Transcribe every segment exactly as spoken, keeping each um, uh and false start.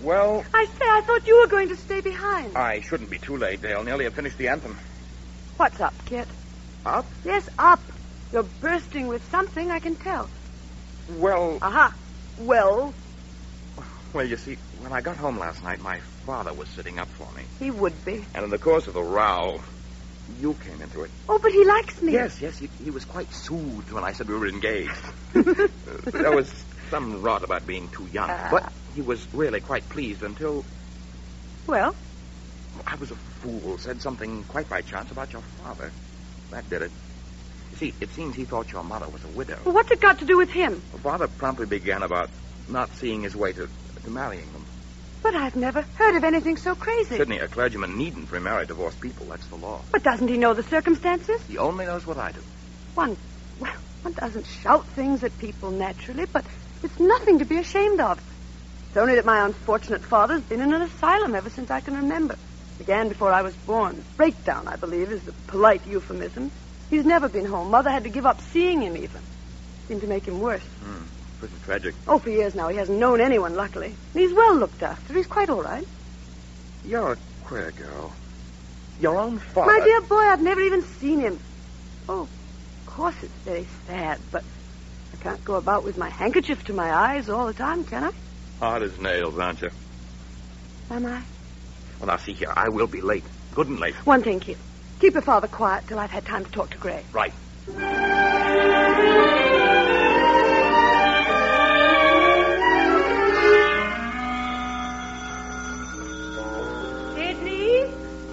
Well... I say, I thought you were going to stay behind. I shouldn't be too late, Dale. Nearly have finished the anthem. What's up, Kit? Up? Yes, up. You're bursting with something, I can tell. Well... Aha. Well? Well, you see, when I got home last night, my father was sitting up for me. He would be. And in the course of the row, you came into it. Oh, but he likes me. Yes, yes, he, he was quite soothed when I said we were engaged. There was some rot about being too young, uh, but he was really quite pleased until... Well? I was a fool, said something quite by chance about your father. That did it. You see, it seems he thought your mother was a widow. Well, what's it got to do with him? Well, father promptly began about not seeing his way to, to marrying them. But I've never heard of anything so crazy. Sidney, a clergyman needn't remarry divorced people. That's the law. But doesn't he know the circumstances? He only knows what I do. One, well, one doesn't shout things at people naturally, but it's nothing to be ashamed of. It's only that my unfortunate father's been in an asylum ever since I can remember. Began before I was born. Breakdown, I believe, is the polite euphemism. He's never been home. Mother had to give up seeing him, even. Seemed to make him worse. Hmm. Pretty tragic. Oh, for years now. He hasn't known anyone, luckily. And he's well looked after. He's quite all right. You're a queer girl. Your own father... My dear boy, I've never even seen him. Oh, of course it's very sad, but I can't go about with my handkerchief to my eyes all the time, can I? Hard as nails, aren't you? Am I? Well, now, see here. I will be late. Good and late. One thing, Kit. Keep your father quiet till I've had time to talk to Gray. Right. Sidney?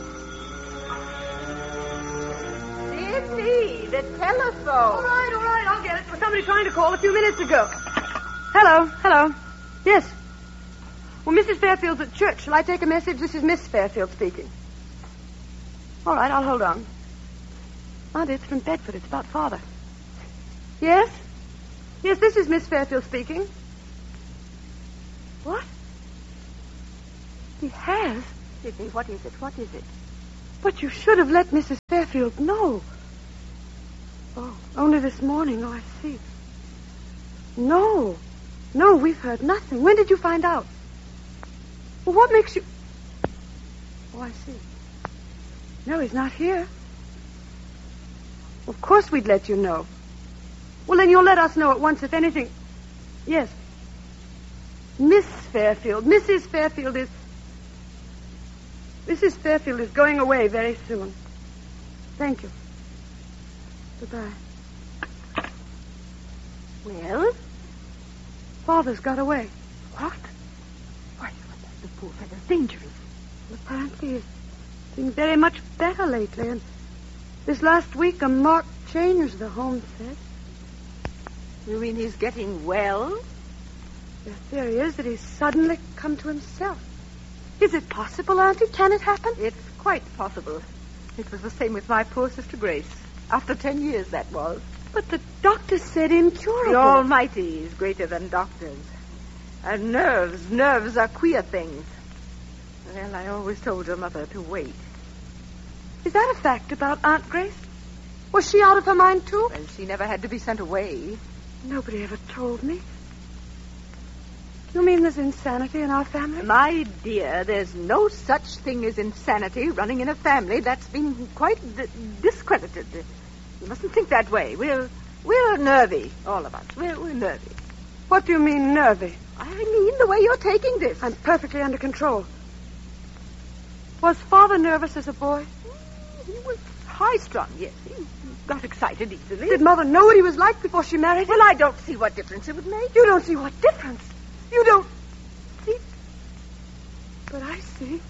Sidney, the telephone. All right, all right, I'll get it. There was somebody trying to call a few minutes ago. Hello, hello. Yes. Well, Missus Fairfield's at church. Shall I take a message? This is Miss Fairfield speaking. All right, I'll hold on. Auntie, it's from Bedford. It's about Father. Yes? Yes, this is Miss Fairfield speaking. What? He has? Sidney, what is it? What is it? But you should have let Missus Fairfield know. Oh, only this morning. Oh, I see. No. No, we've heard nothing. When did you find out? Well, what makes you... Oh, I see. No, he's not here. Of course we'd let you know. Well, then you'll let us know at once if anything... Yes. Miss Fairfield. Missus Fairfield is... Missus Fairfield is going away very soon. Thank you. Goodbye. Well? Father's got away. What? Why, the poor fellow's dangerous. Apparently he's been very much better lately, and this last week a marked change, the home said. You mean he's getting well? The theory is that he's suddenly come to himself. Is it possible, Auntie? Can it happen? It's quite possible. It was the same with my poor sister Grace. After ten years, that was. But the doctor said incurable. The Almighty is greater than doctors. And nerves, nerves are queer things. Well, I always told your mother to wait. Is that a fact about Aunt Grace? Was she out of her mind, too? Well, she never had to be sent away. Nobody ever told me. You mean there's insanity in our family? My dear, there's no such thing as insanity running in a family. That's been quite d- discredited. You mustn't think that way. We're we're nervy, all of us. We're, we're nervy. What do you mean, nervy? I mean the way you're taking this. I'm perfectly under control. Was Father nervous as a boy? He was high-strung, yes. He got excited easily. Did Mother know what he was like before she married him? Well, I don't see what difference it would make. You don't see what difference? You don't see... But I see.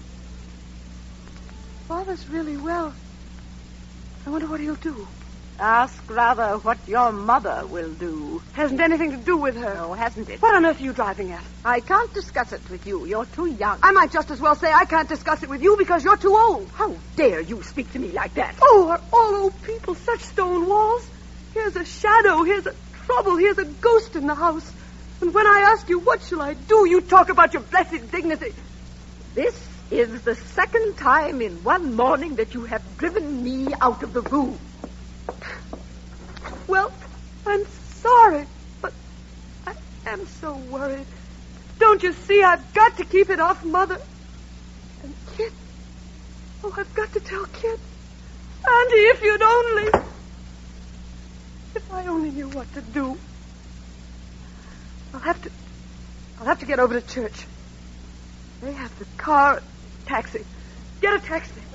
Father's really well. I wonder what he'll do. Ask rather what your mother will do. Hasn't anything to do with her. No, hasn't it? What on earth are you driving at? I can't discuss it with you. You're too young. I might just as well say I can't discuss it with you because you're too old. How dare you speak to me like that? Oh, are all old people such stone walls? Here's a shadow, here's a trouble, here's a ghost in the house. And when I ask you, what shall I do, you talk about your blessed dignity. This is the second time in one morning that you have driven me out of the room. Well, I'm sorry, but I am so worried. Don't you see? I've got to keep it off Mother. And Kit. Oh, I've got to tell Kit. Auntie, if you'd only... If I only knew what to do. I'll have to... I'll have to get over to church. They have the car... Taxi. Get a taxi.